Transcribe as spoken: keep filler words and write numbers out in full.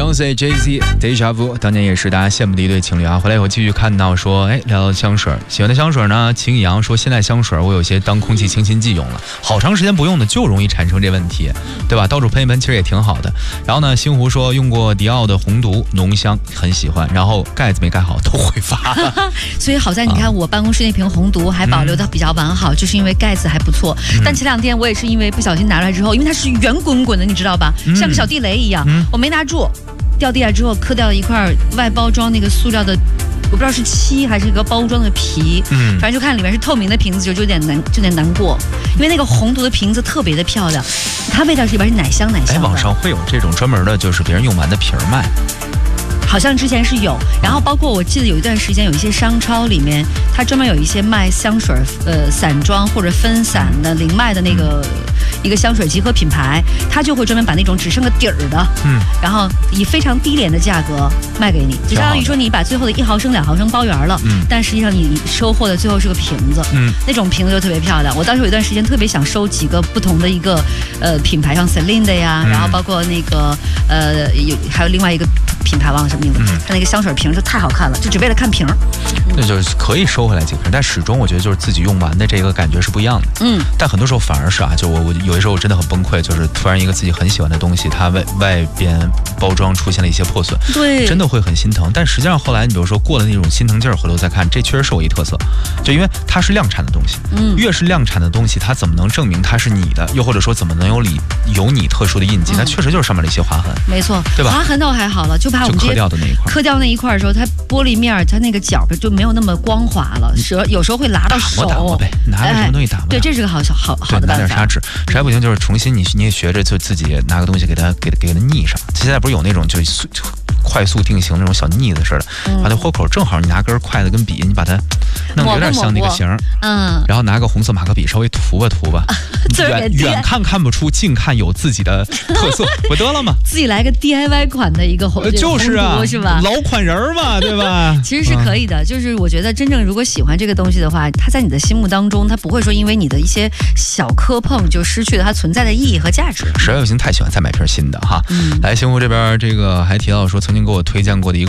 Beyonce Jay Z Deja Vu 当年也是大家羡慕的一对情侣啊。回来以后继续看到说，哎，聊到香水，喜欢的香水呢，秦以阳说现在香水我有些当空气清新剂用了，好长时间不用的就容易产生这问题，对吧？到处喷一喷其实也挺好的。然后呢，星湖说用过迪奥的红毒浓香很喜欢，然后盖子没盖好都挥发了。 所以好在你看我办公室那瓶红毒还保留的比较完好，嗯、就是因为盖子还不错。嗯、但前两天我也是因为不小心拿出来之后，因为它是圆滚滚的，你知道吧，嗯、像个小地雷一样，嗯、我没拿住。掉地下之后磕掉了一块外包装那个塑料的，我不知道是漆还是一个包装的皮，嗯，反正就看里面是透明的瓶子，就就有点难，就有点难过，因为那个红毒的瓶子特别的漂亮，它味道里边是奶香奶香的。 哎，网上会有这种专门的，就是别人用完的瓶卖。 好像之前是有，然后包括我记得有一段时间有一些商超里面，它专门有一些卖香水呃散装或者分散的零卖的那个一个香水集合品牌，它就会专门把那种只剩个底儿的，嗯，然后以非常低廉的价格卖给你，就相当于说你把最后的一毫升两毫升包圆了，嗯，但实际上你收获的最后是个瓶子，嗯，那种瓶子就特别漂亮。我当时有一段时间特别想收几个不同的一个呃品牌，像 Celine 的呀，嗯、然后包括那个呃有还有另外一个品牌忘了什么。嗯，它那个香水瓶就太好看了，就只为了看瓶。 那就是可以收回来几个瓶，但始终我觉得就是自己用完的这个感觉是不一样的。嗯，但很多时候反而是啊，就我我有的时候真的很崩溃，就是突然一个自己很喜欢的东西，它外外边包装出现了一些破损， 对， 真的会很心疼。但实际上后来你比如说过了那种心疼劲儿，回头再看，这确实是我一特色，就因为它是量产的东西，嗯，越是量产的东西，它怎么能证明它是你的？又或者说怎么能有你有你特殊的印记？那、嗯、确实就是上面的一些划痕， 没错， 对吧？ 划痕倒还好了，就把我们磕掉的那一块， 磕掉那一块的时候，它玻璃面它那个角就没有那么光滑了，有有时候会拉到手。 打磨呗，拿个什么东西打磨、哎。 对，这是个好好好的办法。 拿点砂纸，实在不行就是重新你你也学着就自己拿个东西给它给给它腻上。现在不是有那种就快速定型那种小腻子似的，嗯、把那豁口正好你拿根筷子跟笔，你把它弄得有点像那个形，嗯，然后拿个红色马克笔稍微涂吧涂吧，远远看看不出，近看有自己的特色，不得了吗？ 自己来个 D I Y 款的一个红， 就是啊， 是吧？ 老款人嘛，对吧？ 其实是可以的，就是我觉得真正如果喜欢这个东西的话，它在你的心目当中，它不会说因为你的一些小磕碰就失去了它存在的意义和价值。 实在有心太喜欢，再买瓶新的哈。嗯、来，星湖这边这个还提到说，曾经给我推荐过的一个。